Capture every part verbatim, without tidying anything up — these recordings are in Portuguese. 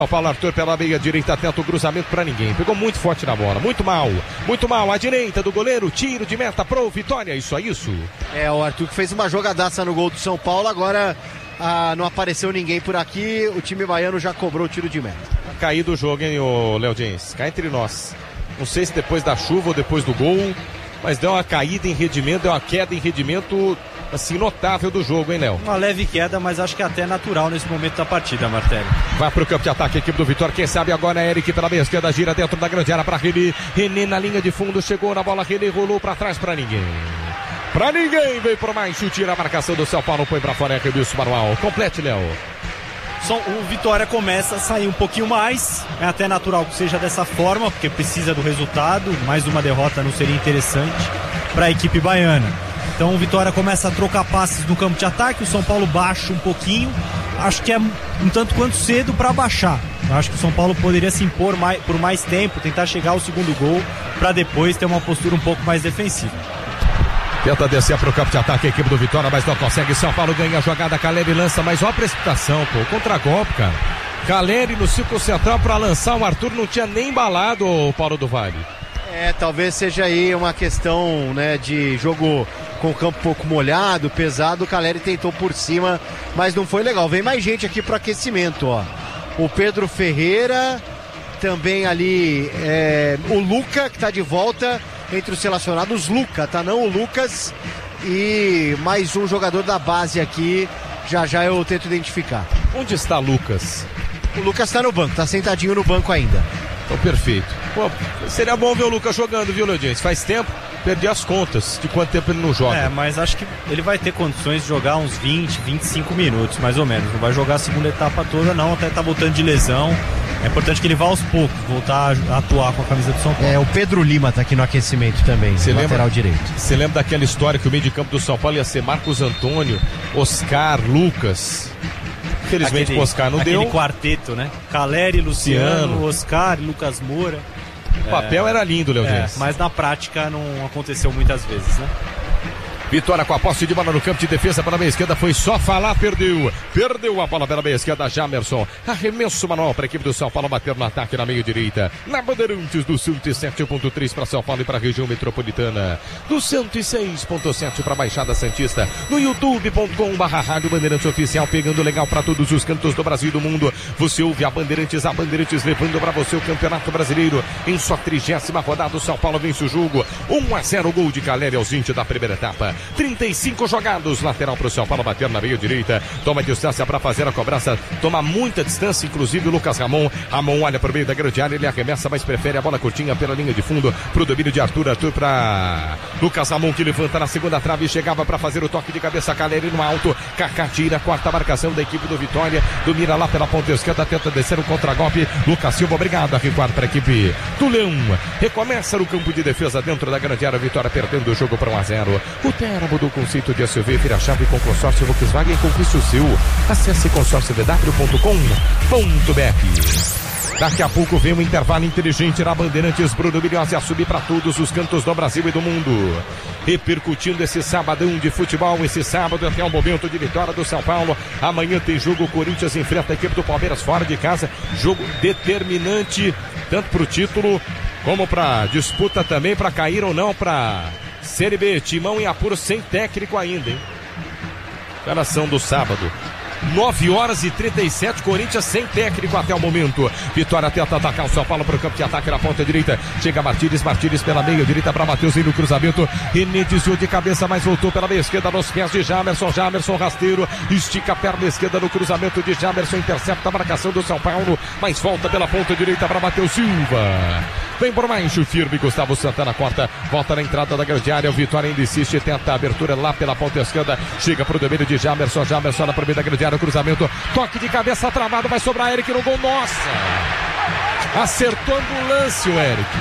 São Paulo, Arthur pela meia direita, tenta o cruzamento pra ninguém. Pegou muito forte na bola, muito mal, muito mal. A direita do goleiro, tiro de meta pro Vitória, isso é isso. É, o Arthur que fez uma jogadaça no gol do São Paulo, agora ah, não apareceu ninguém por aqui, o time baiano já cobrou o tiro de meta. Tá caído o jogo, hein, o Léo Diniz? Cá entre nós. Não sei se depois da chuva ou depois do gol, mas deu uma caída em rendimento, deu uma queda em rendimento, assim, notável do jogo, hein, Léo? Uma leve queda, mas acho que até natural nesse momento da partida, Martelli. Vai pro campo de ataque, a equipe do Vitória, quem sabe agora é Eric pela meia esquerda, gira dentro da grande área pra René, René na linha de fundo, chegou na bola, René rolou pra trás pra ninguém. Pra ninguém, veio por mais chute, a marcação do São Paulo, põe pra fora, é Rebilson Manuel. Complete, Léo. O Vitória começa a sair um pouquinho mais, é até natural que seja dessa forma, porque precisa do resultado, mais uma derrota não seria interessante para a equipe baiana. Então o Vitória começa a trocar passes no campo de ataque, o São Paulo baixa um pouquinho, acho que é um tanto quanto cedo para baixar. Eu acho que o São Paulo poderia se impor mais, por mais tempo, tentar chegar ao segundo gol, para depois ter uma postura um pouco mais defensiva. Tenta descer para o campo de ataque a equipe do Vitória, mas não consegue. São Paulo ganha a jogada, Caleri lança, mas ó a precipitação, pô, contra-golpe, cara. Caleri no círculo central para lançar, o Arthur não tinha nem embalado o Paulo do Vale. É, talvez seja aí uma questão, né, de jogo com o campo um pouco molhado, pesado. O Caleri tentou por cima, mas não foi legal. Vem mais gente aqui para aquecimento, ó. O Pedro Ferreira, também ali é, o Luca, que está de volta. Entre os relacionados, Luca, tá não? O Lucas e mais um jogador da base aqui, já já eu tento identificar. Onde está Lucas? O Lucas tá no banco, tá sentadinho no banco ainda. Então, perfeito. Pô, seria bom ver o Lucas jogando, viu, Leodinho? Faz tempo, perdi as contas de quanto tempo ele não joga. É, mas acho que ele vai ter condições de jogar uns vinte, vinte e cinco minutos, mais ou menos. Não vai jogar a segunda etapa toda, não, até tá voltando de lesão. É importante que ele vá aos poucos, voltar a atuar com a camisa do São Paulo. É, o Pedro Lima tá aqui no aquecimento também, cê lateral lembra, direito. Você lembra daquela história que o meio de campo do São Paulo ia ser Marcos Antônio, Oscar, Lucas? Infelizmente aquele, o Oscar não aquele deu. Aquele quarteto, né? Caleri, Luciano, Luciano, Oscar e Lucas Moura. O papel é, era lindo, Léo é, Dias. Mas na prática não aconteceu muitas vezes, né? Vitória com a posse de bola no campo de defesa pela meia esquerda, foi só falar, perdeu. Perdeu a bola pela meia esquerda, Jamerson. Arremesso manual para a equipe do São Paulo bater no ataque na meia direita. Na Bandeirantes do cento e sete ponto três para São Paulo e para a região metropolitana. Do cento e seis ponto sete para a Baixada Santista. No youtube ponto com barra Rádio Bandeirantes Oficial, pegando legal para todos os cantos do Brasil e do mundo. Você ouve a Bandeirantes, a Bandeirantes levando para você o Campeonato Brasileiro. Em sua trigésima rodada, o São Paulo vence o jogo. um a zero, gol de Caleri aos vinte da primeira etapa. trinta e cinco jogados, lateral para o São Paulo bater na meia direita, toma distância para fazer a cobrança, toma muita distância, inclusive o Lucas Ramon. Ramon olha para o meio da grande área, ele arremessa, mas prefere a bola curtinha pela linha de fundo para o domínio de Arthur. Arthur para Lucas Ramon, que levanta na segunda trave, chegava para fazer o toque de cabeça, Caleri no alto, Kaká tira a quarta marcação da equipe do Vitória, domina lá pela ponta esquerda, tenta descer o contragolpe, Lucas Silva, obrigado a recuar para a equipe do Leão, recomeça no campo de defesa dentro da grande área, Vitória perdendo o jogo para um a zero. O Teramo do conceito de S U V, vira a chave com consórcio Volkswagen, conquiste o seu. Acesse consórcio v w ponto com ponto b r. Daqui a pouco vem um intervalo inteligente na Bandeirantes, Bruno Milhões a subir para todos os cantos do Brasil e do mundo. Repercutindo esse sabadão de futebol, esse sábado até o momento de vitória do São Paulo. Amanhã tem jogo, o Corinthians enfrenta a equipe do Palmeiras fora de casa. Jogo determinante, tanto para o título, como para disputa também, para cair ou não para Série B. Timão em apuro sem técnico ainda, hein? Escalação do sábado. nove horas e trinta e sete, Corinthians sem técnico até o momento. Vitória tenta atacar o São Paulo para o campo de ataque na ponta direita. Chega Martínez, Martínez pela meia direita para Matheus no cruzamento. René desviou de cabeça, mas voltou pela meia esquerda nos pés de Jamerson. Jamerson rasteiro, estica a perna esquerda no cruzamento de Jamerson, intercepta a marcação do São Paulo, mas volta pela ponta direita para Matheus Silva. Vem por mais, firme, Gustavo Santana corta, volta na entrada da grande área, o Vitória ainda insiste, tenta a abertura lá pela ponta esquerda, chega para o domínio de Jamerson, Jamerson na primeira grande área, o cruzamento, toque de cabeça travado, vai sobrar Eric no gol, nossa! Acertou a ambulância o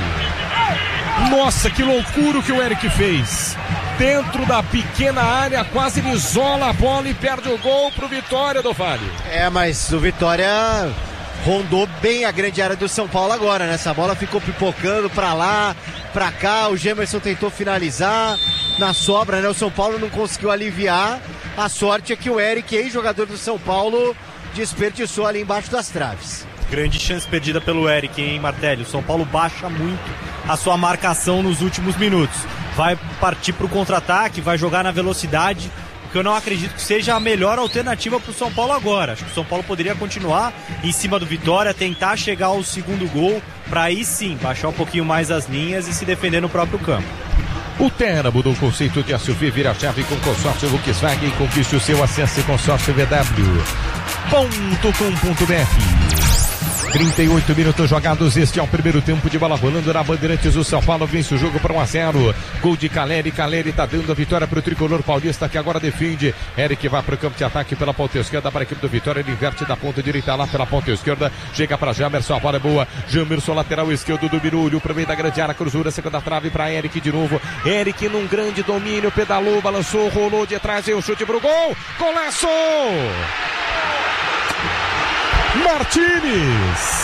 Eric. Nossa, que loucura que o Eric fez. Dentro da pequena área, quase ele isola a bola e perde o gol pro Vitória do Vale. É, mas o Vitória rondou bem a grande área do São Paulo agora, né? Essa bola ficou pipocando pra lá, pra cá, o Gemerson tentou finalizar na sobra, né? O São Paulo não conseguiu aliviar. A sorte é que o Eric, ex-jogador do São Paulo, desperdiçou ali embaixo das traves. Grande chance perdida pelo Eric, hein, Martelli? O São Paulo baixa muito a sua marcação nos últimos minutos. Vai partir para o contra-ataque, vai jogar na velocidade, que eu não acredito que seja a melhor alternativa para o São Paulo agora. Acho que o São Paulo poderia continuar em cima do Vitória, tentar chegar ao segundo gol, para aí sim baixar um pouquinho mais as linhas e se defender no próprio campo. O Terra mudou o conceito de S U V, vira chave com consórcio Volkswagen e conquiste o seu. Acesse consórcio v w ponto com ponto b r. trinta e oito minutos jogados, este é o primeiro tempo de bola rolando na Bandeirantes. O São Paulo vence o jogo para um a zero. Gol de Caleri, Caleri tá dando a vitória para o tricolor paulista, que agora defende. Eric vai para o campo de ataque pela ponta esquerda para a equipe do Vitória, ele inverte da ponta direita lá pela ponta esquerda, chega para Jamerson, a bola é boa, Jamerson lateral esquerdo do Birulho, para o meio da grande área, cruzura, segunda trave para Eric de novo, Eric num grande domínio, pedalou, balançou, rolou de trás e o chute pro gol, golaço! Martínez!